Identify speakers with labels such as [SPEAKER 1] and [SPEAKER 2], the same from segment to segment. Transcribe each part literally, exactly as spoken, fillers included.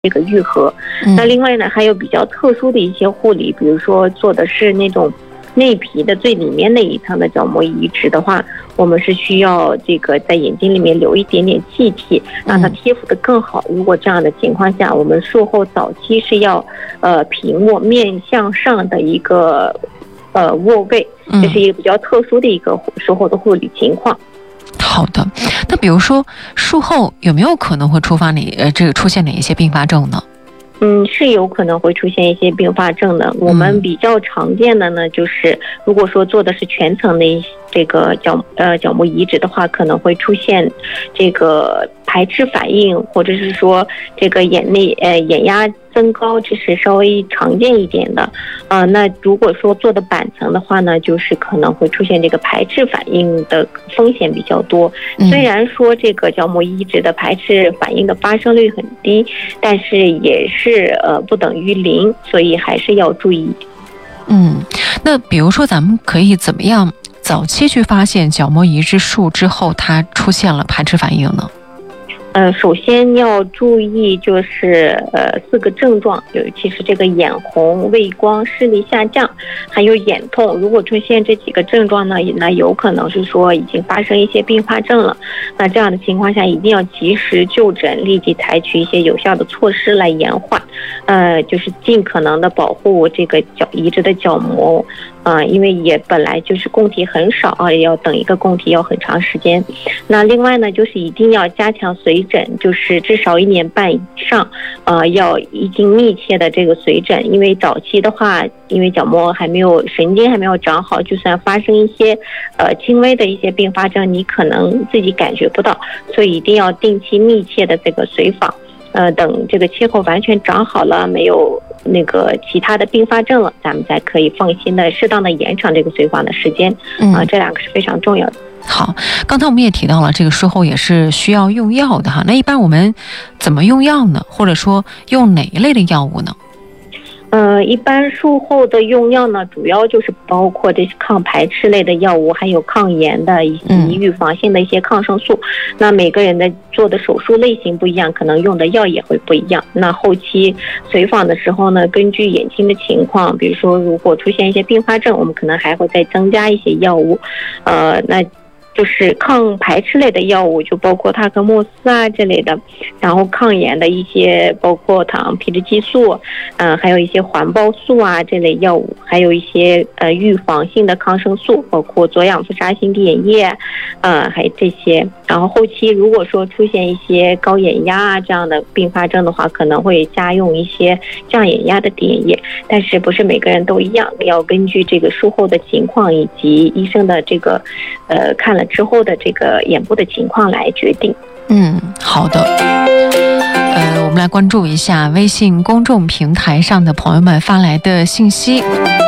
[SPEAKER 1] 这个愈合。
[SPEAKER 2] 嗯、
[SPEAKER 1] 那另外呢，还有比较特殊的一些护理，比如说做的是那种内皮的最里面那一层的角膜移植的话，我们是需要这个在眼睛里面留一点点气体，让它贴附的更好。如果这样的情况下，我们术后早期是要呃平卧面向上的一个呃卧位，这是一个比较特殊的一个术后的护理情况。
[SPEAKER 2] 好的，那比如说术后有没有可能会触发哪呃这个出现哪一些并发症呢？
[SPEAKER 1] 嗯，是有可能会出现一些并发症的。我们比较常见的呢，就是如果说做的是全层的这个角呃角膜移植的话，可能会出现这个排斥反应，或者是说这个眼内呃眼压增高，这是稍微常见一点的。呃，那如果说做的板层的话呢，就是可能会出现这个排斥反应的风险比较多。虽然说这个角膜移植的排斥反应的发生率很低，但是也是呃不等于零，所以还是要注意。
[SPEAKER 2] 嗯，那比如说咱们可以怎么样早期去发现角膜移植术之后它出现了排斥反应呢？
[SPEAKER 1] 呃，首先要注意就是呃四个症状，尤其是这个眼红、畏光、视力下降，还有眼痛。如果出现这几个症状呢，那有可能是说已经发生一些并发症了。那这样的情况下，一定要及时就诊，立即采取一些有效的措施来延缓，呃，就是尽可能的保护这个角移植的角膜。呃，因为也本来就是供体很少啊，也要等一个供体要很长时间。那另外呢，就是一定要加强随诊，就是至少一年半以上，呃，要一经密切的这个随诊。因为早期的话，因为角膜还没有神经还没有长好，就算发生一些呃轻微的一些并发症，你可能自己感觉不到，所以一定要定期密切的这个随访。呃，等这个气候完全长好了，没有那个其他的并发症了，咱们才可以放心的适当的延长这个随访的时间。啊、呃，这两个是非常重要的。
[SPEAKER 2] 好，刚才我们也提到了，这个术后也是需要用药的哈。那一般我们怎么用药呢？或者说用哪一类的药物呢？
[SPEAKER 1] 呃，一般术后的用药呢，主要就是包括这些抗排斥类的药物，还有抗炎的以及预防性的一些抗生素。嗯、那每个人的做的手术类型不一样，可能用的药也会不一样。那后期随访的时候呢，根据眼睛的情况，比如说如果出现一些并发症，我们可能还会再增加一些药物。呃，那就是抗排斥类的药物，就包括塔克莫斯啊这类的，然后抗炎的一些包括糖皮质激素，嗯、呃，还有一些环孢素啊这类药物，还有一些呃预防性的抗生素，包括左氧氟沙星滴眼液，呃，还有这些。然后后期如果说出现一些高眼压啊这样的并发症的话，可能会加用一些降眼压的滴眼液，但是不是每个人都一样，要根据这个术后的情况以及医生的这个呃看了之后的这个眼部的情况来决定。
[SPEAKER 2] 嗯，好的。呃，我们来关注一下微信公众平台上的朋友们发来的信息。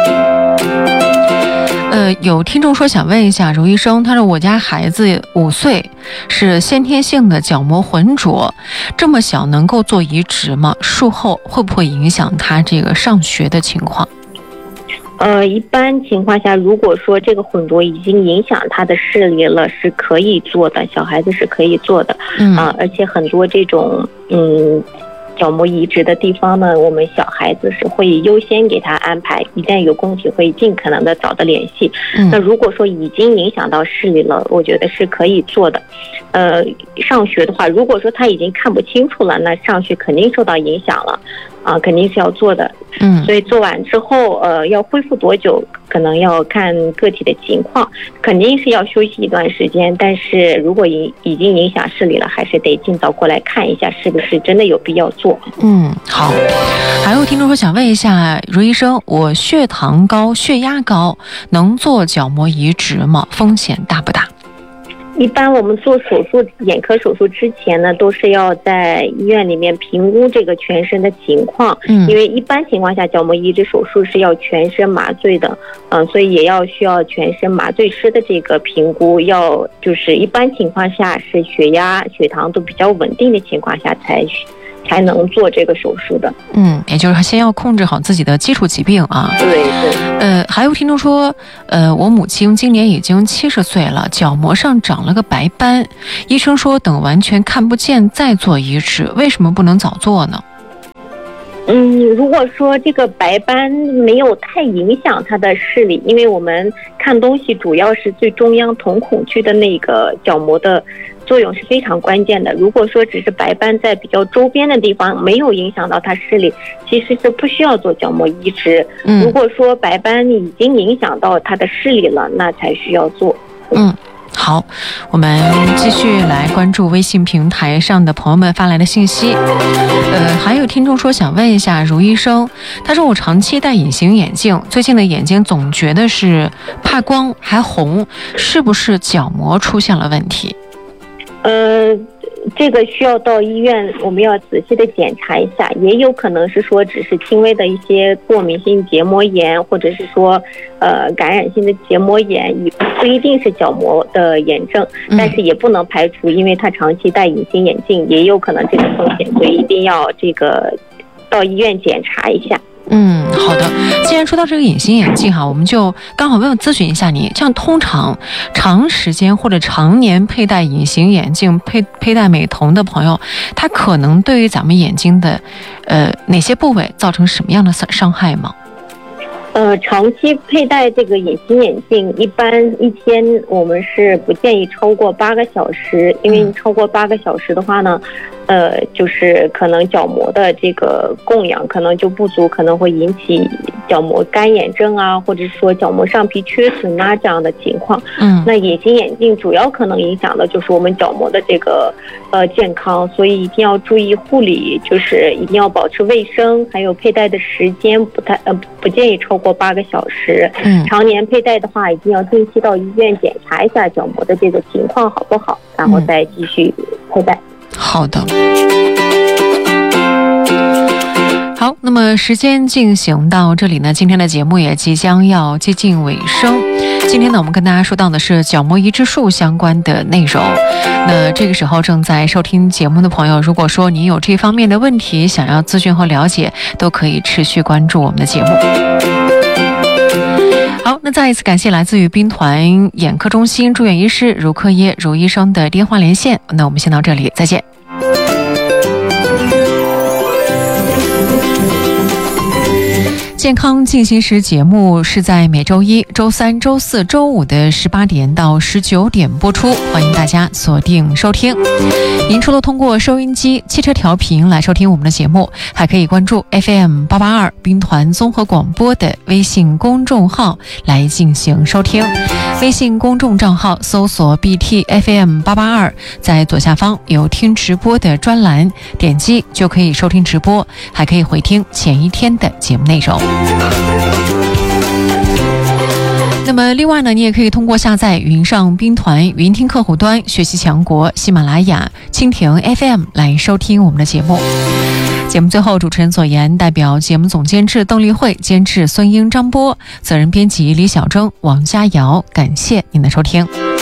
[SPEAKER 2] 呃，有听众说想问一下如医生，他说我家孩子五岁，是先天性的角膜浑浊，这么小能够做移植吗？术后会不会影响他这个上学的情况？
[SPEAKER 1] 呃，一般情况下，如果说这个混浊已经影响他的视力了，是可以做的，小孩子是可以做的。嗯、呃，而且很多这种嗯角膜移植的地方呢，我们小孩子是会优先给他安排，一旦有供体会尽可能的早的联系。嗯、那如果说已经影响到视力了，我觉得是可以做的。呃，上学的话，如果说他已经看不清楚了，那上学肯定受到影响了。啊，肯定是要做的。嗯，所以做完之后，呃，要恢复多久，可能要看个体的情况，肯定是要休息一段时间。但是如果已已经影响视力了，还是得尽早过来看一下，是不是真的有必要做。
[SPEAKER 2] 嗯，好。还有听众说想问一下如医生，我血糖高、血压高，能做角膜移植吗？风险大不大？
[SPEAKER 1] 一般我们做手术，眼科手术之前呢，都是要在医院里面评估这个全身的情况。嗯，因为一般情况下角膜移植手术是要全身麻醉的，嗯、呃，所以也要需要全身麻醉师的这个评估，要就是一般情况下是血压、血糖都比较稳定的情况下才才能做这个手术的。
[SPEAKER 2] 嗯，也就是先要控制好自己的基础疾病啊。
[SPEAKER 1] 对对。
[SPEAKER 2] 呃，还有听众说，呃，我母亲今年已经七十岁了，角膜上长了个白斑，医生说等完全看不见再做移植，为什么不能早做呢？
[SPEAKER 1] 嗯，如果说这个白斑没有太影响他的视力，因为我们看东西主要是最中央瞳孔区的那个角膜的作用是非常关键的。如果说只是白斑在比较周边的地方没有影响到他视力，其实是不需要做角膜移植。如果说白斑已经影响到他的视力了，那才需要做。
[SPEAKER 2] 嗯。好，我们继续来关注微信平台上的朋友们发来的信息。呃，还有听众说想问一下卢医生，他说我长期戴隐形眼镜，最近的眼睛总觉得是怕光还红，是不是角膜出现了问题？
[SPEAKER 1] 呃，这个需要到医院，我们要仔细的检查一下，也有可能是说只是轻微的一些过敏性结膜炎，或者是说呃感染性的结膜炎，也不一定是角膜的炎症，但是也不能排除，因为他长期戴隐形眼镜，也有可能这个风险，所以一定要这个到医院检查一下。
[SPEAKER 2] 嗯，好的。既然说到这个隐形眼镜哈，我们就刚好问问咨询一下你，像通常长时间或者常年佩戴隐形眼镜、佩佩戴美瞳的朋友，他可能对于咱们眼睛的呃哪些部位造成什么样的伤害吗？
[SPEAKER 1] 呃，长期佩戴这个隐形眼镜，一般一天我们是不建议超过八个小时，因为你超过八个小时的话呢，呃，就是可能角膜的这个供氧可能就不足，可能会引起角膜干眼症啊，或者说角膜上皮缺损啊这样的情况。嗯，那隐形眼镜主要可能影响的就是我们角膜的这个呃健康，所以一定要注意护理，就是一定要保持卫生，还有佩戴的时间不太呃不建议超过过八个小时。嗯，常年佩戴的话，一定要定期到医院检查一下角膜的这个情况好不好，然后再继续佩戴。
[SPEAKER 2] 嗯、好的。好，那么时间进行到这里呢，今天的节目也即将要接近尾声。今天呢，我们跟大家说到的是角膜移植术相关的内容。那这个时候正在收听节目的朋友，如果说您有这方面的问题想要咨询和了解，都可以持续关注我们的节目。好，那再一次感谢来自于兵团眼科中心住院医师茹克耶茹医生的电话连线。那我们先到这里，再见。健康进行时节目是在每周一、周三、周四周五的十八点到十九点播出，欢迎大家锁定收听。您除了通过收音机、汽车调频来收听我们的节目，还可以关注 F M 八八二兵团综合广播的微信公众号来进行收听。微信公众账号搜索 B T F M 八八二，在左下方有听直播的专栏，点击就可以收听直播，还可以回听前一天的节目内容。那么另外呢，你也可以通过下载云上兵团云听客户端、学习强国、喜马拉雅、蜻蜓 F M 来收听我们的节目。节目最后，主持人左岩代表节目总监制邓丽慧、监制孙英、张波，责任编辑李小征、王佳瑶，感谢您的收听。